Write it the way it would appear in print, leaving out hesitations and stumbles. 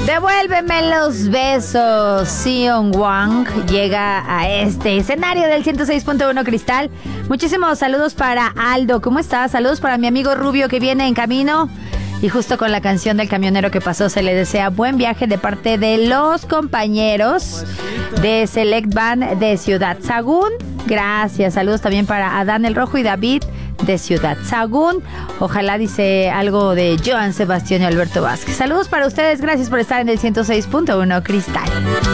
Devuélveme los besos. Sion Wang llega a este escenario del 106.1 Cristal. Muchísimos saludos para Aldo. ¿Cómo estás? Saludos para mi amigo Rubio que viene en camino. Y justo con la canción del camionero que pasó se le desea buen viaje de parte de los compañeros de Select Band de Ciudad Sagún. Gracias. Saludos también para Adán el Rojo y David de Ciudad Sagún. Ojalá dice algo de Joan Sebastián y Alberto Vázquez. Saludos para ustedes. Gracias por estar en el 106.1 Cristal.